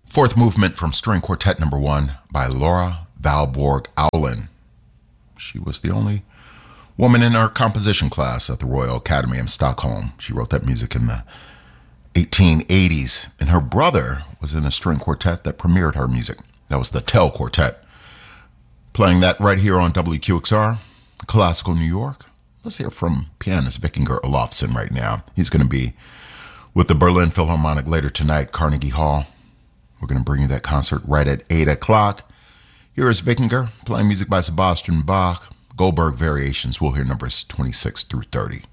Fourth movement from String Quartet Number 1 by Laura Valborg Aulin. She was the only woman in her composition class at the Royal Academy in Stockholm. She wrote that music in the 1880s, and her brother was in a string quartet that premiered her music. That was the Tell Quartet. Playing that right here on WQXR, Classical New York. Let's hear from pianist Vikingur Olafsson right now. He's going to be with the Berlin Philharmonic later tonight, Carnegie Hall. We're going to bring you that concert right at 8 o'clock. Here is Vikingur playing music by Sebastian Bach. Goldberg Variations. We'll hear numbers 26 through 30.